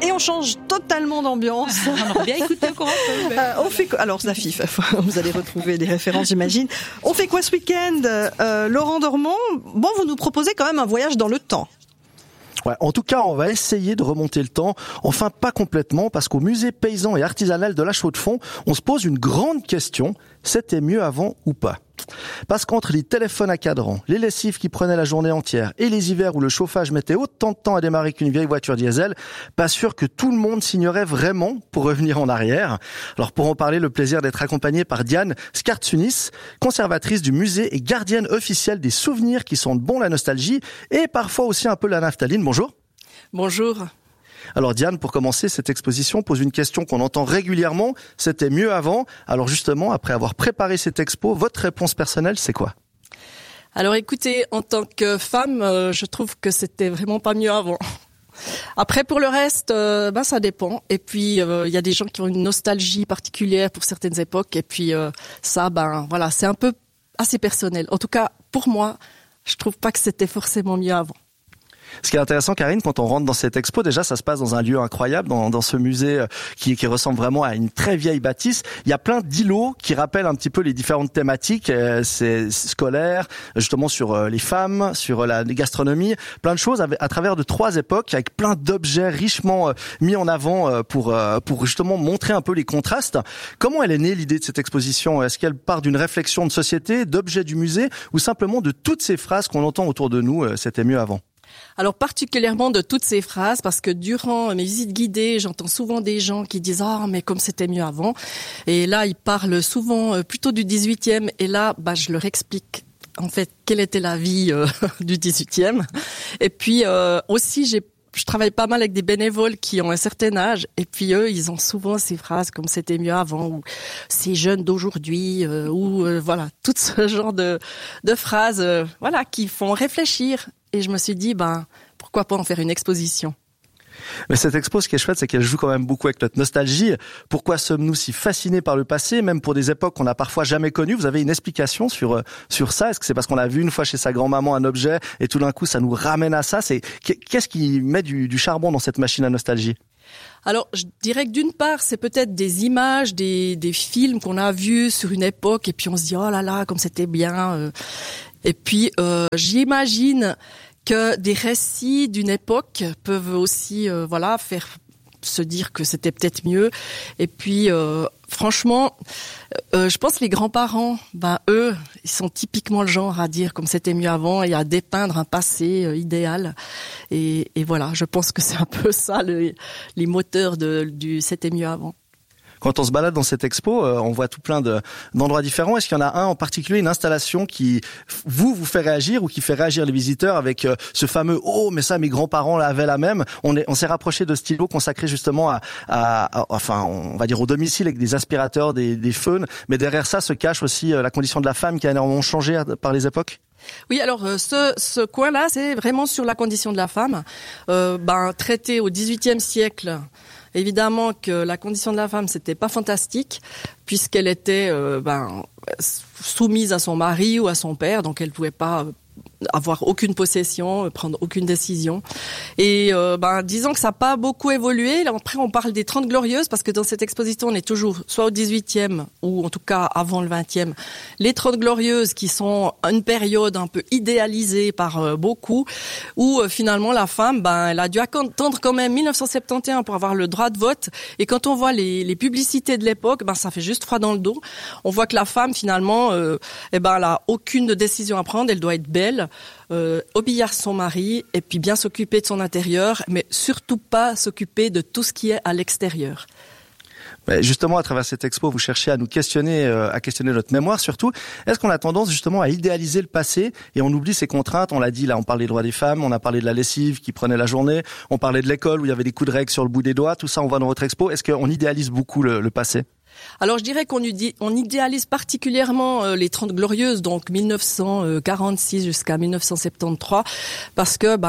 et on change totalement d'ambiance. On a bien écouté encore un peu. On fait quoi? Alors, Zafif, vous allez retrouver des références, j'imagine. On fait quoi ce week-end? Laurent Dormont, bon, vous nous proposez quand même un voyage dans le temps. Ouais, en tout cas, on va essayer de remonter le temps. Enfin, pas complètement, parce qu'au musée paysan et artisanal de la Chaux-de-Fonds, on se pose une grande question. C'était mieux avant ou pas? Parce qu'entre les téléphones à cadran, les lessives qui prenaient la journée entière et les hivers où le chauffage mettait autant de temps à démarrer qu'une vieille voiture diesel, pas sûr que tout le monde signerait vraiment pour revenir en arrière. Alors pour en parler, le plaisir d'être accompagné par Diane Skartsunis, conservatrice du musée et gardienne officielle des souvenirs qui sentent bon la nostalgie et parfois aussi un peu la naphtaline. Bonjour. Bonjour. Alors Diane, pour commencer, cette exposition pose une question qu'on entend régulièrement. C'était mieux avant. Alors justement, après avoir préparé cette expo, votre réponse personnelle, c'est quoi? Alors écoutez, en tant que femme, je trouve que c'était vraiment pas mieux avant. Après, pour le reste, ça dépend. Et puis, il y a des gens qui ont une nostalgie particulière pour certaines époques. Et puis, voilà, c'est un peu assez personnel. En tout cas, pour moi, je trouve pas que c'était forcément mieux avant. Ce qui est intéressant, Karine, quand on rentre dans cette expo, déjà, ça se passe dans un lieu incroyable, dans ce musée qui ressemble vraiment à une très vieille bâtisse. Il y a plein d'îlots qui rappellent un petit peu les différentes thématiques, c'est scolaire, justement sur les femmes, sur la gastronomie, plein de choses à travers de 3 époques, avec plein d'objets richement mis en avant pour justement montrer un peu les contrastes. Comment elle est née, l'idée de cette exposition? Est-ce qu'elle part d'une réflexion de société, d'objets du musée, ou simplement de toutes ces phrases qu'on entend autour de nous, c'était mieux avant? Alors particulièrement de toutes ces phrases, parce que durant mes visites guidées, j'entends souvent des gens qui disent « Ah, mais comme c'était mieux avant ». Et là, ils parlent souvent plutôt du 18e. Et là, je leur explique en fait quelle était la vie du 18e. Et puis aussi, je travaille pas mal avec des bénévoles qui ont un certain âge. Et puis eux, ils ont souvent ces phrases comme « c'était mieux avant » ou « ces jeunes d'aujourd'hui » ou voilà, tout ce genre de phrases qui font réfléchir. Et je me suis dit, pourquoi pas en faire une exposition? Mais cette expo, ce qui est chouette, c'est qu'elle joue quand même beaucoup avec notre nostalgie. Pourquoi sommes-nous si fascinés par le passé, même pour des époques qu'on n'a parfois jamais connues? Vous avez une explication sur ça? Est-ce que c'est parce qu'on a vu une fois chez sa grand-maman un objet et tout d'un coup ça nous ramène à ça? Qu'est-ce qui met du charbon dans cette machine à nostalgie? Alors, je dirais que d'une part, c'est peut-être des images, des films qu'on a vus sur une époque et puis on se dit, oh là là, comme c'était bien. Et puis, j'imagine que des récits d'une époque peuvent aussi, faire se dire que c'était peut-être mieux. Et puis, franchement, je pense que les grands-parents, eux, ils sont typiquement le genre à dire comme c'était mieux avant et à dépeindre un passé idéal. Et voilà, je pense que c'est un peu ça les moteurs du c'était mieux avant. Quand on se balade dans cette expo, on voit tout plein d'endroits différents. Est-ce qu'il y en a un en particulier, une installation qui vous fait réagir ou qui fait réagir les visiteurs avec ce fameux « Oh, mais ça, mes grands-parents avaient la même ». On s'est rapproché de stylos consacrés justement on va dire au domicile avec des aspirateurs, des feunes. Mais derrière ça se cache aussi la condition de la femme qui a énormément changé par les époques. Oui, alors ce coin-là, c'est vraiment sur la condition de la femme, traité au XVIIIe siècle. Évidemment que la condition de la femme, c'était pas fantastique, puisqu'elle était soumise à son mari ou à son père, donc elle pouvait pas avoir aucune possession, prendre aucune décision. Et disons que ça n'a pas beaucoup évolué. Là, après, on parle des 30 glorieuses, parce que dans cette exposition, on est toujours soit au 18e, ou en tout cas avant le 20e. Les 30 glorieuses, qui sont une période un peu idéalisée par beaucoup, où finalement la femme, elle a dû attendre quand même 1971 pour avoir le droit de vote. Et quand on voit les publicités de l'époque, ça fait juste froid dans le dos. On voit que la femme, finalement, elle a aucune décision à prendre. Elle doit être belle, obéir à son mari et puis bien s'occuper de son intérieur, mais surtout pas s'occuper de tout ce qui est à l'extérieur. Justement, à travers cette expo, vous cherchez à nous questionner, à questionner notre mémoire surtout. Est-ce qu'on a tendance justement à idéaliser le passé et on oublie ses contraintes? On l'a dit, là, on parle des droits des femmes, on a parlé de la lessive qui prenait la journée, on parlait de l'école où il y avait des coups de règle sur le bout des doigts. Tout ça, on voit dans votre expo. Est-ce qu'on idéalise beaucoup le passé? Alors je dirais qu'on idéalise particulièrement les 30 glorieuses, donc 1946 jusqu'à 1973, parce que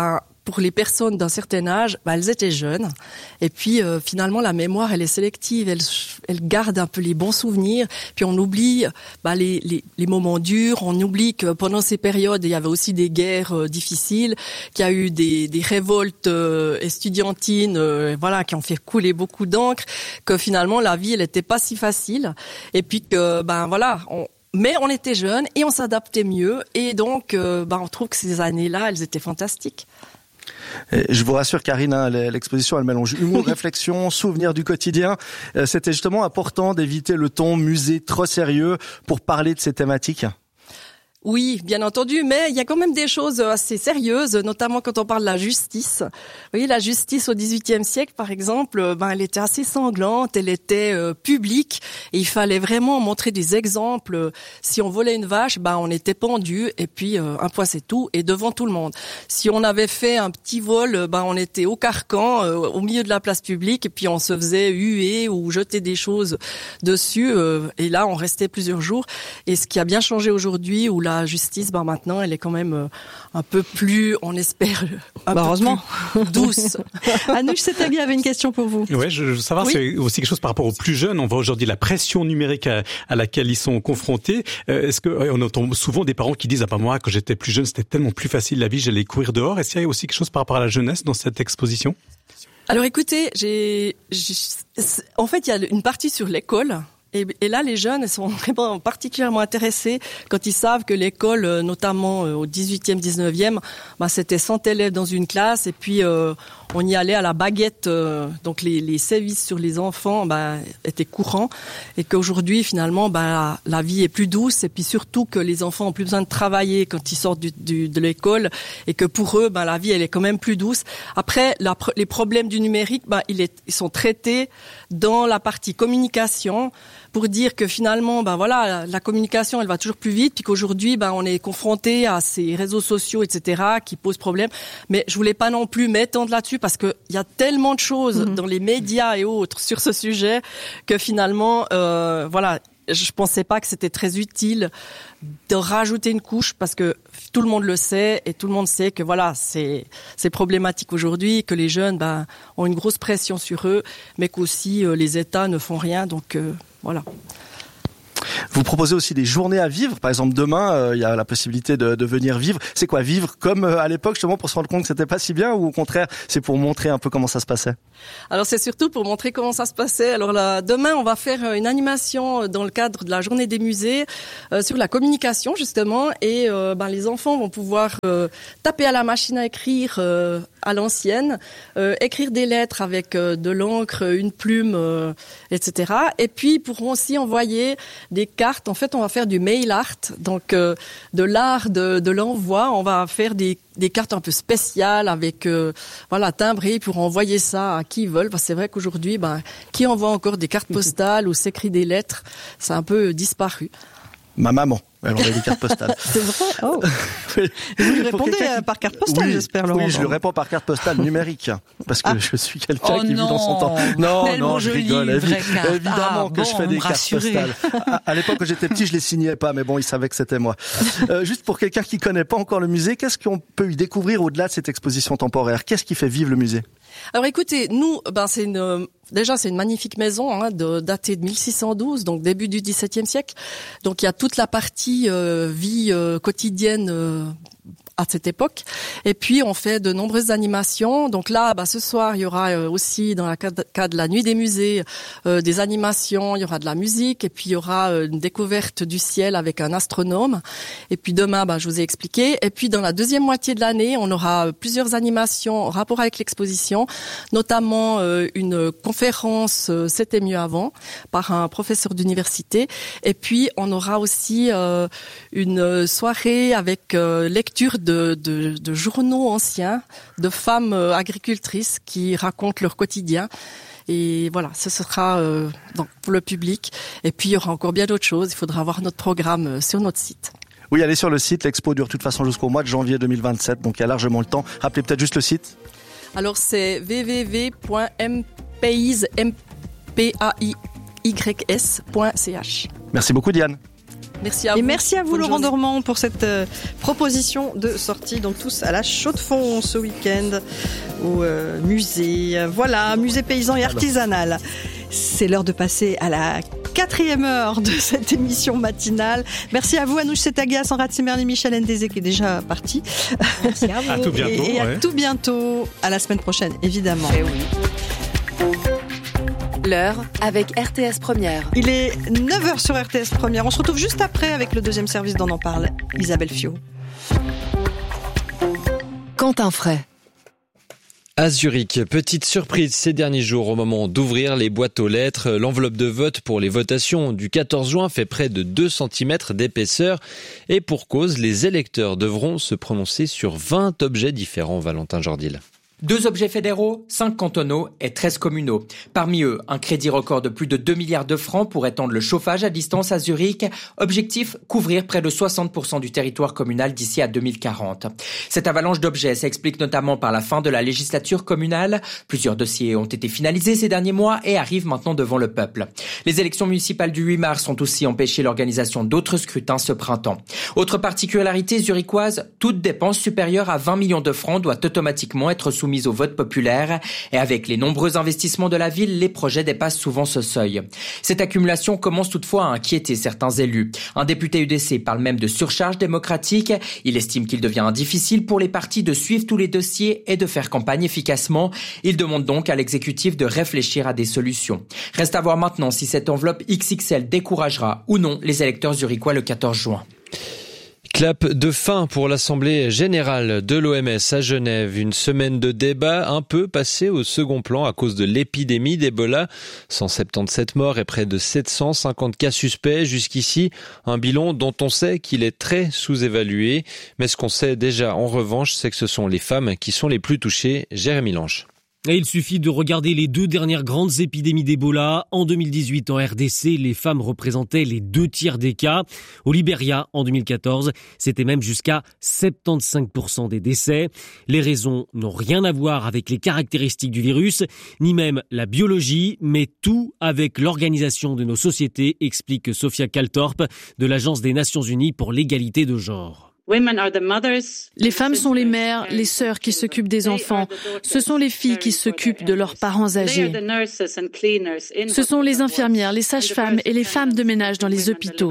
pour les personnes d'un certain âge, elles étaient jeunes. Et puis finalement, la mémoire, elle est sélective. Elle garde un peu les bons souvenirs. Puis on oublie les moments durs. On oublie que pendant ces périodes, il y avait aussi des guerres difficiles, qu'il y a eu des révoltes estudiantines, qui ont fait couler beaucoup d'encre. Que finalement, la vie, elle n'était pas si facile. Et puis que mais on était jeunes et on s'adaptait mieux. Et donc, on trouve que ces années-là, elles étaient fantastiques. Et je vous rassure, Karine, l'exposition, elle mélange humour, réflexion, souvenirs du quotidien. C'était justement important d'éviter le ton musée trop sérieux pour parler de ces thématiques. Oui, bien entendu, mais il y a quand même des choses assez sérieuses, notamment quand on parle de la justice. Vous voyez, la justice au XVIIIe siècle, par exemple, elle était assez sanglante, elle était publique, et il fallait vraiment montrer des exemples. Si on volait une vache, on était pendu, et puis un point c'est tout, et devant tout le monde. Si on avait fait un petit vol, on était au carcan, au milieu de la place publique, et puis on se faisait huer ou jeter des choses dessus, et là on restait plusieurs jours. Et ce qui a bien changé aujourd'hui, où la justice, maintenant, elle est quand même un peu plus, on espère, heureusement, plus douce. Anouche Setagui avait une question pour vous. Ouais, je veux savoir, c'est aussi quelque chose par rapport aux plus jeunes. On voit aujourd'hui la pression numérique à laquelle ils sont confrontés. Est-ce que on entend souvent des parents qui disent moi, quand j'étais plus jeune, c'était tellement plus facile la vie, j'allais courir dehors. Est-ce qu'il y a aussi quelque chose par rapport à la jeunesse dans cette exposition? Alors écoutez, en fait, il y a une partie sur l'école. Et là, les jeunes sont vraiment particulièrement intéressés quand ils savent que l'école, notamment au 18e, 19e, c'était 100 élèves dans une classe, et puis on y allait à la baguette. Donc les sévices sur les enfants étaient courants, et qu'aujourd'hui, finalement, la vie est plus douce, et puis surtout que les enfants ont plus besoin de travailler quand ils sortent de l'école, et que pour eux, la vie, elle est quand même plus douce. Après, les problèmes du numérique, ils sont traités dans la partie communication, pour dire que finalement, la communication, elle va toujours plus vite, puis qu'aujourd'hui, on est confronté à ces réseaux sociaux, etc., qui posent problème. Mais je voulais pas non plus m'étendre là-dessus, parce que il y a tellement de choses dans les médias et autres sur ce sujet que finalement, je pensais pas que c'était très utile de rajouter une couche, parce que tout le monde le sait, et tout le monde sait que c'est problématique aujourd'hui, que les jeunes ont une grosse pression sur eux, mais qu'aussi les États ne font rien, donc voilà. Vous proposez aussi des journées à vivre. Par exemple, demain, il y a la possibilité de venir vivre. C'est quoi, vivre comme à l'époque, justement, pour se rendre compte que c'était pas si bien, ou au contraire, c'est pour montrer un peu comment ça se passait? Alors, c'est surtout pour montrer comment ça se passait. Alors là, demain, on va faire une animation dans le cadre de la journée des musées sur la communication, justement, et les enfants vont pouvoir taper à la machine à écrire à l'ancienne, écrire des lettres avec de l'encre, une plume, etc. Et puis, ils pourront aussi envoyer des cartes. En fait, on va faire du mail art, donc de l'art de l'envoi. On va faire des cartes un peu spéciales avec timbrées pour envoyer ça à qui ils veulent. Parce que c'est vrai qu'aujourd'hui, qui envoie encore des cartes postales ou s'écrit des lettres, c'est un peu disparu. Ma maman, elle envoie des cartes postales. C'est vrai? Oh. Oui. Vous lui répondez par carte postale, j'espère, Laurent. Oui, je lui réponds par carte postale numérique, parce que je suis quelqu'un qui vit dans son temps. Non, je rigole. Évidemment que je fais des cartes postales. À l'époque, quand j'étais petit, je les signais pas, mais bon, ils savaient que c'était moi. Juste pour quelqu'un qui connaît pas encore le musée, qu'est-ce qu'on peut y découvrir au-delà de cette exposition temporaire? Qu'est-ce qui fait vivre le musée? Alors écoutez, nous, c'est une magnifique maison, datée de 1612, donc début du XVIIe siècle. Donc il y a toute la partie vie quotidienne à cette époque. Et puis on fait de nombreuses animations. Donc là, ce soir, il y aura aussi dans le cadre de la nuit des musées des animations. Il y aura de la musique, et puis il y aura une découverte du ciel avec un astronome. Et puis demain, je vous ai expliqué. Et puis dans la deuxième moitié de l'année, on aura plusieurs animations en rapport avec l'exposition, notamment une conférence C'était mieux avant par un professeur d'université. Et puis on aura aussi une soirée avec lecture de journaux anciens, de femmes agricultrices qui racontent leur quotidien. Et voilà, ce sera pour le public. Et puis il y aura encore bien d'autres choses. Il faudra voir notre programme sur notre site. Oui, allez sur le site. L'expo dure de toute façon jusqu'au mois de janvier 2027, donc il y a largement le temps. Rappelez peut-être juste le site. Alors c'est www.mpays.ch. Merci beaucoup, Diane. Merci à vous. Et merci à vous, Bonne Laurent journée. Dormand, pour cette proposition de sortie. Donc tous à la Chaux-de-Fonds ce week-end au musée. Voilà, musée paysan et artisanal. C'est l'heure de passer à la 4e heure de cette émission matinale. Merci à vous, Anouche Setaga, Sandra Tsimerli, Michel Ndezé qui est déjà parti. Merci à vous. À tout bientôt. Et à ouais. tout bientôt, à la semaine prochaine, évidemment. Eh oui. L'heure avec RTS Première. Il est 9h sur RTS Première. On se retrouve juste après avec le deuxième service d'On en parle, Isabelle Fiot. Quentin Fray. À Zurich, petite surprise ces derniers jours au moment d'ouvrir les boîtes aux lettres. L'enveloppe de vote pour les votations du 14 juin fait près de 2 cm d'épaisseur. Et pour cause, les électeurs devront se prononcer sur 20 objets différents, Valentin Jordil. 2 objets fédéraux, 5 cantonaux et 13 communaux. Parmi eux, un crédit record de plus de 2 milliards de francs pour étendre le chauffage à distance à Zurich. Objectif, couvrir près de 60% du territoire communal d'ici à 2040. Cette avalanche d'objets s'explique notamment par la fin de la législature communale. Plusieurs dossiers ont été finalisés ces derniers mois et arrivent maintenant devant le peuple. Les élections municipales du 8 mars ont aussi empêché l'organisation d'autres scrutins ce printemps. Autre particularité zurichoise, toute dépense supérieure à 20 millions de francs doit automatiquement être soumise au vote populaire. Et avec les nombreux investissements de la ville, les projets dépassent souvent ce seuil. Cette accumulation commence toutefois à inquiéter certains élus. Un député UDC parle même de surcharge démocratique. Il estime qu'il devient difficile pour les partis de suivre tous les dossiers et de faire campagne efficacement. Il demande donc à l'exécutif de réfléchir à des solutions. Reste à voir maintenant si cette enveloppe XXL découragera ou non les électeurs zurichois le 14 juin. Clap de fin pour l'Assemblée générale de l'OMS à Genève. Une semaine de débat un peu passée au second plan à cause de l'épidémie d'Ebola. 177 morts et près de 750 cas suspects jusqu'ici. Un bilan dont on sait qu'il est très sous-évalué. Mais ce qu'on sait déjà en revanche, c'est que ce sont les femmes qui sont les plus touchées. Jérémy Lange. Et il suffit de regarder les 2 dernières grandes épidémies d'Ebola. En 2018, en RDC, les femmes représentaient les 2 tiers des cas. Au Libéria, en 2014, c'était même jusqu'à 75% des décès. Les raisons n'ont rien à voir avec les caractéristiques du virus, ni même la biologie, mais tout avec l'organisation de nos sociétés, explique Sophia Kaltorp de l'Agence des Nations Unies pour l'égalité de genre. Les femmes sont les mères, les sœurs qui s'occupent des enfants. Ce sont les filles qui s'occupent de leurs parents âgés. Ce sont les infirmières, les sages-femmes et les femmes de ménage dans les hôpitaux.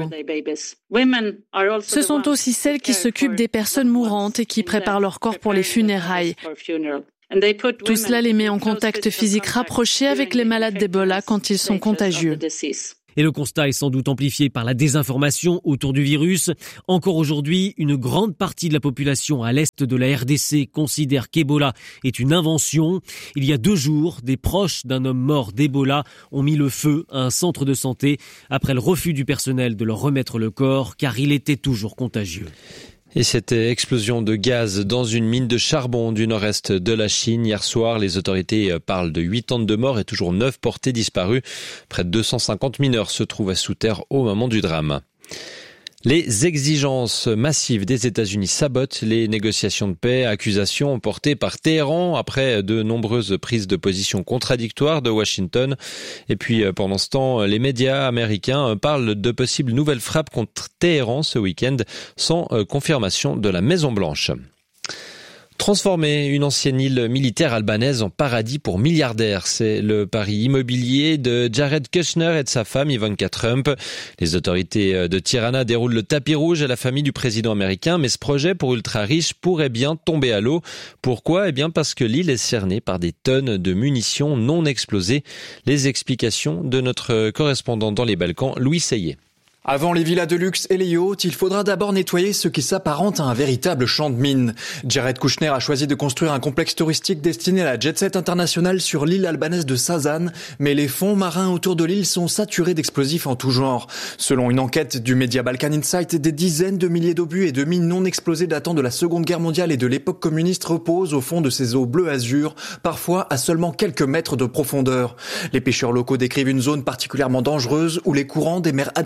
Ce sont aussi celles qui s'occupent des personnes mourantes et qui préparent leur corps pour les funérailles. Tout cela les met en contact physique rapproché avec les malades d'Ebola quand ils sont contagieux. Et le constat est sans doute amplifié par la désinformation autour du virus. Encore aujourd'hui, une grande partie de la population à l'est de la RDC considère qu'Ebola est une invention. Il y a 2 jours, des proches d'un homme mort d'Ebola ont mis le feu à un centre de santé après le refus du personnel de leur remettre le corps car il était toujours contagieux. Et cette explosion de gaz dans une mine de charbon du nord-est de la Chine. Hier soir, les autorités parlent de 82 morts et toujours 9 portés disparus. Près de 250 mineurs se trouvaient sous terre au moment du drame. Les exigences massives des États-Unis sabotent les négociations de paix, accusations portées par Téhéran après de nombreuses prises de position contradictoires de Washington. Et puis pendant ce temps, les médias américains parlent de possibles nouvelles frappes contre Téhéran ce week-end sans confirmation de la Maison-Blanche. Transformer une ancienne île militaire albanaise en paradis pour milliardaires, c'est le pari immobilier de Jared Kushner et de sa femme Ivanka Trump. Les autorités de Tirana déroulent le tapis rouge à la famille du président américain, mais ce projet pour ultra-riches pourrait bien tomber à l'eau. Pourquoi ? Eh bien parce que l'île est cernée par des tonnes de munitions non explosées. Les explications de notre correspondant dans les Balkans, Louis Seyé. Avant les villas de luxe et les yachts, il faudra d'abord nettoyer ce qui s'apparente à un véritable champ de mines. Jared Kushner a choisi de construire un complexe touristique destiné à la jet-set internationale sur l'île albanaise de Sazan, mais les fonds marins autour de l'île sont saturés d'explosifs en tout genre. Selon une enquête du média Balkan Insight, des dizaines de milliers d'obus et de mines non explosées datant de la Seconde Guerre mondiale et de l'époque communiste reposent au fond de ces eaux bleu azur, parfois à seulement quelques mètres de profondeur. Les pêcheurs locaux décrivent une zone particulièrement dangereuse où les courants des mers Adriatique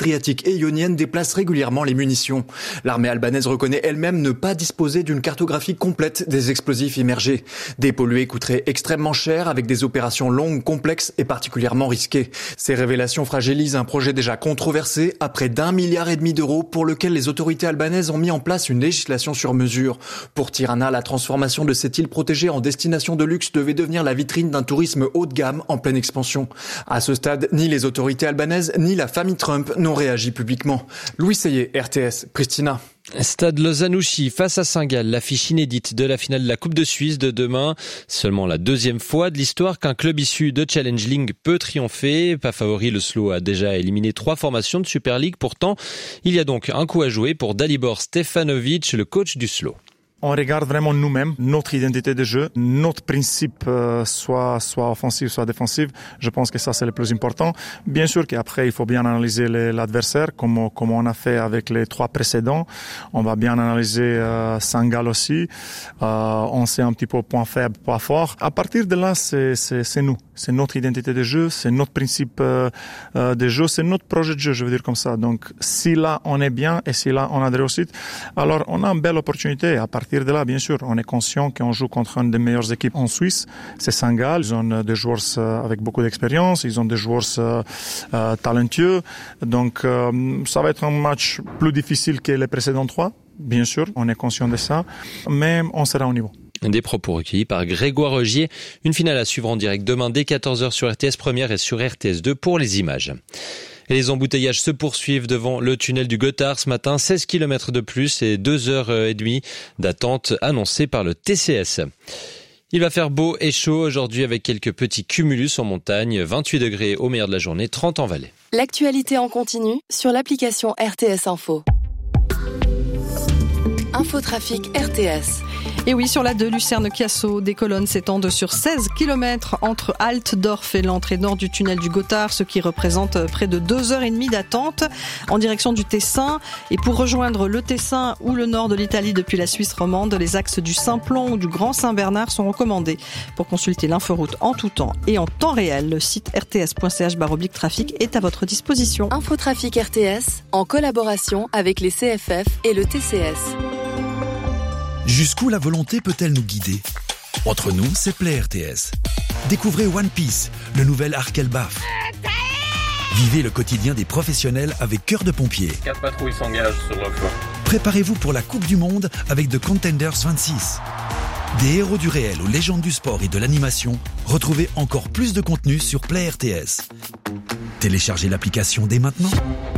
et ioniennes déplacent régulièrement les munitions. L'armée albanaise reconnaît elle-même ne pas disposer d'une cartographie complète des explosifs immergés. Dépolluer coûterait extrêmement cher avec des opérations longues, complexes et particulièrement risquées. Ces révélations fragilisent un projet déjà controversé à près d'1,5 milliard d'euros pour lequel les autorités albanaises ont mis en place une législation sur mesure. Pour Tirana, la transformation de cette île protégée en destination de luxe devait devenir la vitrine d'un tourisme haut de gamme en pleine expansion. À ce stade, ni les autorités albanaises ni la famille Trump n'ont réagi publiquement. Louis Seyé, RTS, Pristina. Stade Lozanouchi face à Saint-Gall, l'affiche inédite de la finale de la Coupe de Suisse de demain. Seulement la deuxième fois de l'histoire qu'un club issu de Challenge League peut triompher. Pas favori, le Slow a déjà éliminé 3 formations de Super League. Pourtant, il y a donc un coup à jouer pour Dalibor Stefanovic, le coach du Slow. On regarde vraiment nous-mêmes, notre identité de jeu, notre principe, soit offensif, soit défensif. Je pense que ça, c'est le plus important. Bien sûr qu'après, il faut bien analyser l'adversaire, comme on a fait avec les 3 précédents. On va bien analyser Saint-Gall aussi. On sait un petit peu point faible, point fort. À partir de là, c'est nous. C'est notre identité de jeu, c'est notre principe de jeu, c'est notre projet de jeu, je veux dire comme ça. Donc, si là, on est bien et si là, on a de réussite, alors on a une belle opportunité. À partir de là, bien sûr, on est conscient qu'on joue contre une des meilleures équipes en Suisse, c'est Saint-Gall. Ils ont des joueurs avec beaucoup d'expérience, ils ont des joueurs talentueux. Donc, ça va être un match plus difficile que les précédents 3. Bien sûr, on est conscient de ça, mais on sera au niveau. Des propos recueillis par Grégoire Ogier. Une finale à suivre en direct demain dès 14h sur RTS Première et sur RTS 2 pour les images. Et les embouteillages se poursuivent devant le tunnel du Gothard ce matin. 16 km de plus et 2h30 d'attente annoncée par le TCS. Il va faire beau et chaud aujourd'hui avec quelques petits cumulus en montagne. 28 degrés au meilleur de la journée, 30 en vallée. L'actualité en continu sur l'application RTS Info. Infotrafic RTS. Et oui, sur la 2, Lucerne-Chiasso, des colonnes s'étendent sur 16 km entre Altdorf et l'entrée nord du tunnel du Gothard, ce qui représente près de 2h30 d'attente en direction du Tessin. Et pour rejoindre le Tessin ou le nord de l'Italie depuis la Suisse romande, les axes du Simplon ou du Grand Saint-Bernard sont recommandés. Pour consulter l'inforoute en tout temps et en temps réel, le site rts.ch/trafic est à votre disposition. Infotrafic RTS, en collaboration avec les CFF et le TCS. Jusqu'où la volonté peut-elle nous guider ? Entre nous, c'est Play RTS. Découvrez One Piece, le nouvel arc Elbaf. Vivez le quotidien des professionnels avec Cœur de Pompier. 4 patrouilles s'engagent sur le flanc. Préparez-vous pour la Coupe du Monde avec The Contenders 26. Des héros du réel aux légendes du sport et de l'animation, retrouvez encore plus de contenu sur Play RTS. Téléchargez l'application dès maintenant.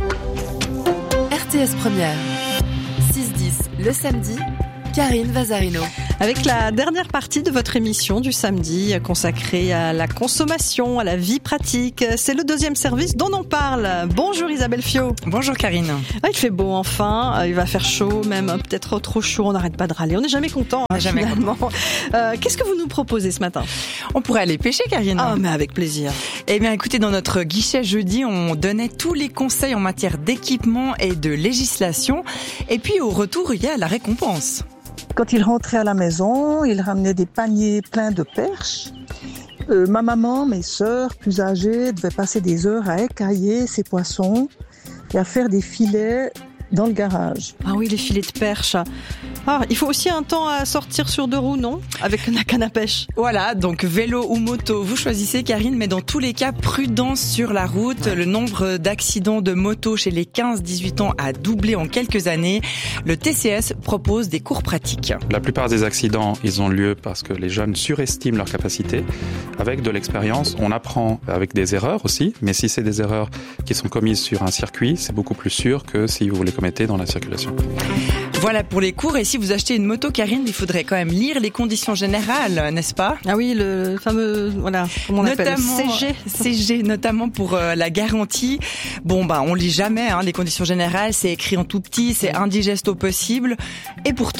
RTS Première. 6-10 le samedi. Karine Vazarino. Avec la dernière partie de votre émission du samedi consacrée à la consommation, à la vie pratique, c'est le deuxième service dont on parle. Bonjour Isabelle Fiot. Bonjour Karine. Ah, il fait beau enfin, il va faire chaud, même peut-être trop chaud, on n'arrête pas de râler. On n'est jamais content finalement. Qu'est-ce que vous nous proposez ce matin ? On pourrait aller pêcher Karine. Ah mais avec plaisir. Eh bien écoutez, dans notre guichet jeudi, on donnait tous les conseils en matière d'équipement et de législation. Et puis au retour, il y a la récompense. Quand il rentrait à la maison, il ramenait des paniers pleins de perches. Ma maman, mes sœurs plus âgées, devaient passer des heures à écailler ces poissons et à faire des filets dans le garage. Ah oui, les filets de perche. Ah, il faut aussi un temps à sortir sur 2 roues, non ? Avec la canne à pêche. Voilà, donc vélo ou moto, vous choisissez Karine, mais dans tous les cas, prudence sur la route. Le nombre d'accidents de moto chez les 15-18 ans a doublé en quelques années. Le TCS propose des cours pratiques. La plupart des accidents, ils ont lieu parce que les jeunes surestiment leur capacité. Avec de l'expérience, on apprend avec des erreurs aussi, mais si c'est des erreurs qui sont commises sur un circuit, c'est beaucoup plus sûr que si vous les commettez dans la circulation. Voilà pour les cours. Et si vous achetez une moto, Karine, il faudrait quand même lire les conditions générales, n'est-ce pas ? Ah oui, le fameux, voilà, comment on appelle, CG, notamment pour la garantie. Bon, on lit jamais les conditions générales. C'est écrit en tout petit, c'est indigeste au possible. Et pourtant,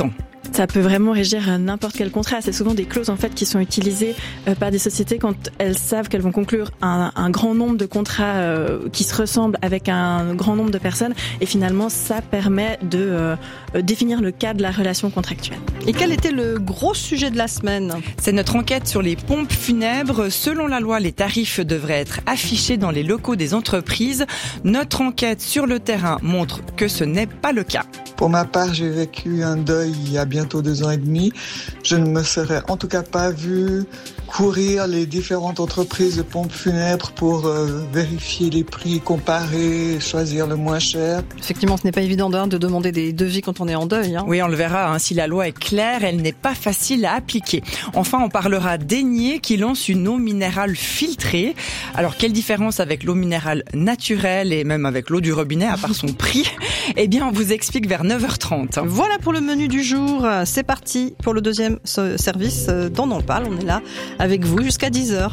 Ça peut vraiment régir n'importe quel contrat. C'est souvent des clauses en fait qui sont utilisées par des sociétés quand elles savent qu'elles vont conclure un grand nombre de contrats qui se ressemblent avec un grand nombre de personnes. Et finalement, ça permet de définir le cadre de la relation contractuelle. Et quel était le gros sujet de la semaine ? C'est notre enquête sur les pompes funèbres. Selon la loi, les tarifs devraient être affichés dans les locaux des entreprises. Notre enquête sur le terrain montre que ce n'est pas le cas. Pour ma part, j'ai vécu un deuil il y a bientôt 2 ans et demi. Je ne me serais en tout cas pas vue courir les différentes entreprises de pompes funèbres pour vérifier les prix, comparer, choisir le moins cher. Effectivement, ce n'est pas évident de demander des devis quand on est en deuil. Oui, on le verra. Si la loi est claire, elle n'est pas facile à appliquer. Enfin, on parlera d'Aigné qui lance une eau minérale filtrée. Alors, quelle différence avec l'eau minérale naturelle et même avec l'eau du robinet, à part son prix ? Eh bien, on vous explique vers 9h30. Voilà pour le menu du jour. C'est parti pour le deuxième service dont on parle. On est là avec vous jusqu'à 10h.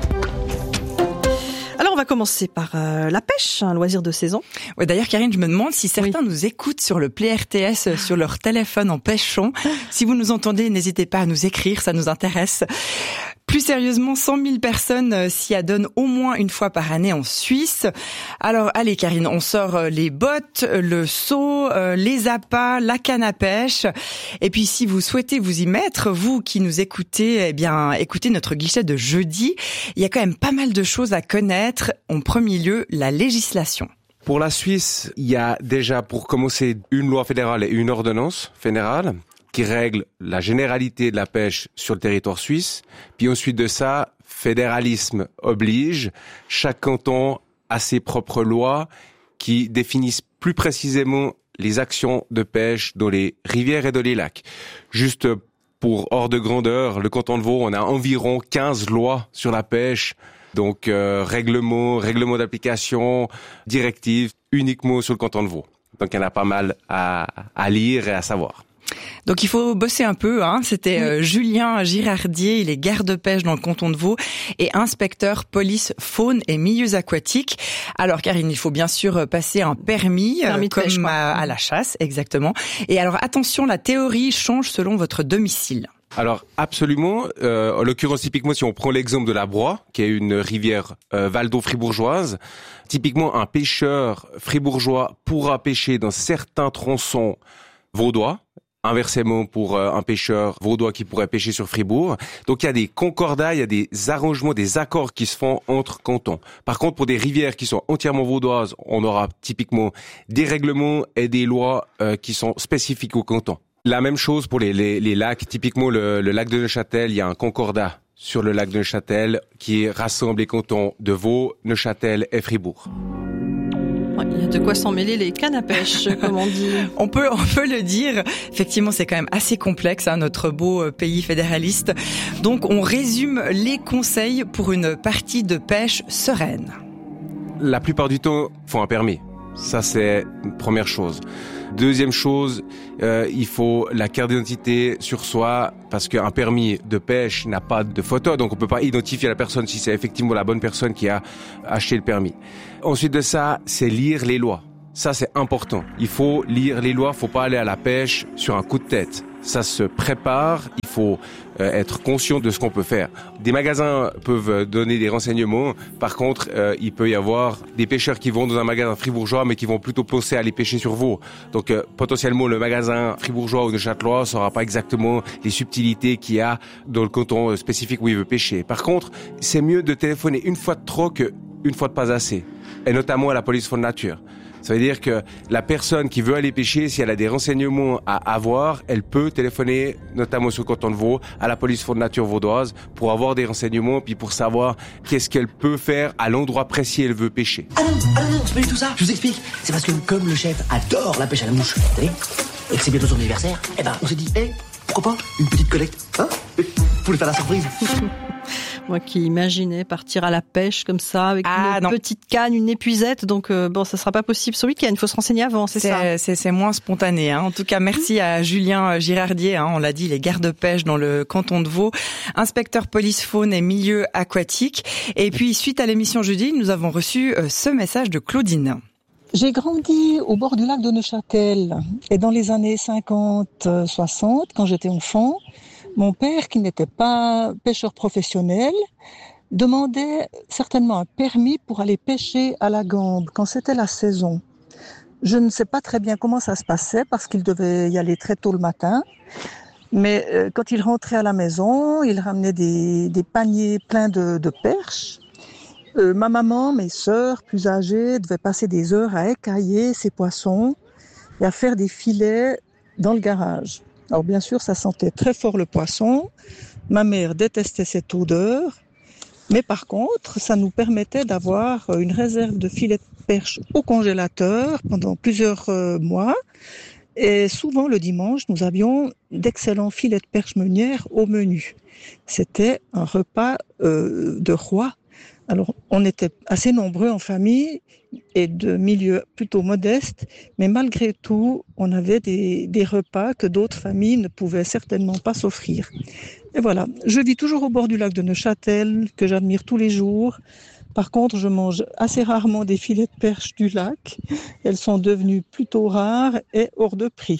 Alors, on va commencer par la pêche, un loisir de saison. Ouais, d'ailleurs, Karine, je me demande si certains nous écoutent sur le Play RTS, sur leur téléphone en pêchant. Si vous nous entendez, n'hésitez pas à nous écrire, ça nous intéresse. Plus sérieusement, 100 000 personnes s'y adonnent au moins une fois par année en Suisse. Alors, allez Karine, on sort les bottes, le seau, les appâts, la canne à pêche. Et puis, si vous souhaitez vous y mettre, vous qui nous écoutez, eh bien, écoutez notre guichet de jeudi. Il y a quand même pas mal de choses à connaître. En premier lieu, la législation. Pour la Suisse, il y a déjà, pour commencer, une loi fédérale et une ordonnance fédérale qui règle la généralité de la pêche sur le territoire suisse. Puis ensuite de ça, fédéralisme oblige. Chaque canton a ses propres lois qui définissent plus précisément les actions de pêche dans les rivières et dans les lacs. Juste pour ordre de grandeur, le canton de Vaud, on a environ 15 lois sur la pêche. Donc règlement d'application, directives uniquement sur le canton de Vaud. Donc il y en a pas mal à lire et à savoir. Donc il faut bosser un peu, C'était Julien Girardier, il est garde-pêche dans le canton de Vaud et inspecteur police faune et milieux aquatiques. Alors Karine, il faut bien sûr passer un permis de comme pêche, à la chasse, exactement. Et alors attention, la théorie change selon votre domicile. Alors absolument, en l'occurrence typiquement si on prend l'exemple de la Broye, qui est une rivière Val d'eau fribourgeoise, typiquement un pêcheur fribourgeois pourra pêcher dans certains tronçons vaudois. Inversement pour un pêcheur vaudois qui pourrait pêcher sur Fribourg. Donc il y a des concordats, il y a des arrangements, des accords qui se font entre cantons. Par contre, pour des rivières qui sont entièrement vaudoises, on aura typiquement des règlements et des lois qui sont spécifiques au canton. La même chose pour les lacs. Typiquement, le lac de Neuchâtel, il y a un concordat sur le lac de Neuchâtel qui rassemble les cantons de Vaud, Neuchâtel et Fribourg. Il y a de quoi s'en mêler les cannes à pêche, comme on dit. On peut le dire. Effectivement, c'est quand même assez complexe, notre beau pays fédéraliste. Donc, on résume les conseils pour une partie de pêche sereine. La plupart du temps, il faut un permis. Ça, c'est une première chose. Deuxième chose, il faut la carte d'identité sur soi parce qu'un permis de pêche n'a pas de photo, donc on peut pas identifier la personne si c'est effectivement la bonne personne qui a acheté le permis. Ensuite de ça, c'est lire les lois. Ça, c'est important. Il faut lire les lois, faut pas aller à la pêche sur un coup de tête. Ça se prépare, il faut être conscient de ce qu'on peut faire. Des magasins peuvent donner des renseignements. Par contre, il peut y avoir des pêcheurs qui vont dans un magasin fribourgeois, mais qui vont plutôt penser à aller pêcher sur Vaud. Donc, potentiellement, le magasin fribourgeois ou neuchâtelois ne saura pas exactement les subtilités qu'il y a dans le canton spécifique où il veut pêcher. Par contre, c'est mieux de téléphoner une fois de trop qu'une fois de pas assez. Et notamment à la police faune nature. Ça veut dire que la personne qui veut aller pêcher, si elle a des renseignements à avoir, elle peut téléphoner, notamment sur le canton de Vaud, à la police faune nature vaudoise pour avoir des renseignements puis pour savoir qu'est-ce qu'elle peut faire à l'endroit précis où elle veut pêcher. Ah non, c'est pas du tout ça. Je vous explique. C'est parce que comme le chef adore la pêche à la mouche, vous savez, et que c'est bientôt son anniversaire, on s'est dit, pourquoi pas une petite collecte, pour lui faire la surprise. Moi qui imaginais partir à la pêche comme ça, avec une petite canne, une épuisette. Donc, ça sera pas possible ce week-end. Il faut se renseigner avant, c'est ça. C'est moins spontané. En tout cas, merci à Julien Girardier. On l'a dit, il est garde-pêche dans le canton de Vaud, inspecteur police faune et milieux aquatiques. Et puis, suite à l'émission jeudi, nous avons reçu ce message de Claudine. J'ai grandi au bord du lac de Neuchâtel et dans les années 50-60, quand j'étais enfant, mon père, qui n'était pas pêcheur professionnel, demandait certainement un permis pour aller pêcher à la gambe quand c'était la saison. Je ne sais pas très bien comment ça se passait parce qu'il devait y aller très tôt le matin. Mais quand il rentrait à la maison, il ramenait des paniers pleins de perches. Ma maman, mes sœurs plus âgées devaient passer des heures à écailler ces poissons et à faire des filets dans le garage. Alors bien sûr, ça sentait très fort le poisson. Ma mère détestait cette odeur. Mais par contre, ça nous permettait d'avoir une réserve de filets de perche au congélateur pendant plusieurs mois. Et souvent, le dimanche, nous avions d'excellents filets de perche meunière au menu. C'était un repas de roi. Alors, on était assez nombreux en famille et de milieux plutôt modestes, mais malgré tout, on avait des repas que d'autres familles ne pouvaient certainement pas s'offrir. Et voilà, je vis toujours au bord du lac de Neuchâtel, que j'admire tous les jours. Par contre, je mange assez rarement des filets de perche du lac. Elles sont devenues plutôt rares et hors de prix.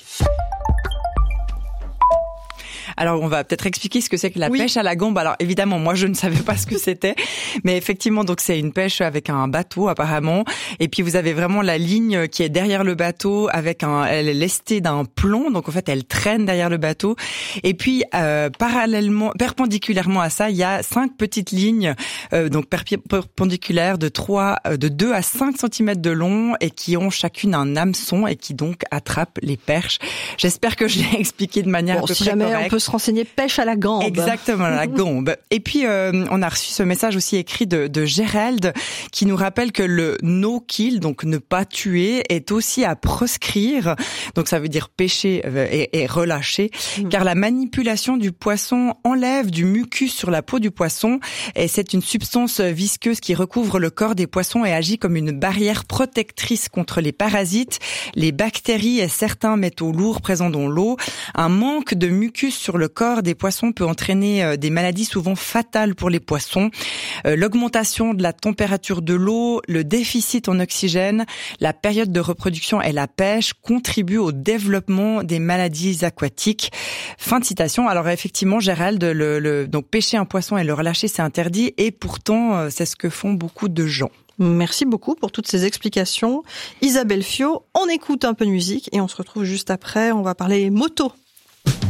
Alors, on va peut-être expliquer ce que c'est que la pêche à la gambe. Alors, évidemment, moi, je ne savais pas ce que c'était. Mais effectivement, donc, c'est une pêche avec un bateau, apparemment. Et puis, vous avez vraiment la ligne qui est derrière le bateau elle est lestée d'un plomb. Donc, en fait, elle traîne derrière le bateau. Et puis, perpendiculairement à ça, il y a 5 petites lignes, donc, perpendiculaires de 2 à 5 cm de long et qui ont chacune un hameçon et qui, donc, attrapent les perches. J'espère que je l'ai expliqué de manière à peu près correcte. On peut se renseigner pêche à la gambe. Exactement, la gambe. Et puis, on a reçu ce message aussi écrit de Gérald qui nous rappelle que le no-kill, donc ne pas tuer, est aussi à proscrire. Donc, ça veut dire pêcher et relâcher. Car la manipulation du poisson enlève du mucus sur la peau du poisson. Et c'est une substance visqueuse qui recouvre le corps des poissons et agit comme une barrière protectrice contre les parasites, les bactéries et certains métaux lourds présents dans l'eau. Un manque de mucus sur le corps des poissons peut entraîner des maladies souvent fatales pour les poissons. L'augmentation de la température de l'eau, le déficit en oxygène, la période de reproduction et la pêche contribuent au développement des maladies aquatiques. Fin de citation. Alors effectivement, Gérald, donc pêcher un poisson et le relâcher, c'est interdit et pourtant, c'est ce que font beaucoup de gens. Merci beaucoup pour toutes ces explications. Isabelle Fiot, on écoute un peu de musique et on se retrouve juste après. On va parler moto.